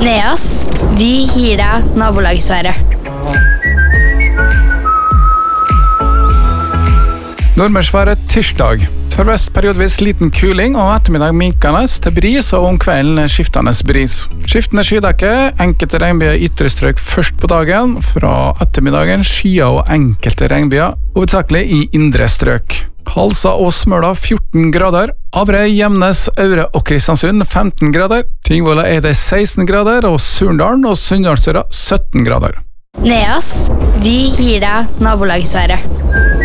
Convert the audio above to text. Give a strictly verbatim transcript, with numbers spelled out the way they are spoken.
Neas, vi gir deg nabolagsværet. Nordmørsværet tirsdag. Sørvest periodvis liten kuling og ettermiddag minkende til bris og om kvelden skiftende bris. Skiftende skydekke, enkelte regnbyer i ytre strøk først på dagen, fra ettermiddagen skyer og enkelte regnbyer, hovedsakelig i indre strøk. Halsa og Smøla fjorten grader, Avre, Gjemnes, Aure og Kristiansund femten grader, Tingvoll er det seksten grader og Surndalen og Sunndalsøra sytten grader. Neas, vi gir deg nabolagsværet.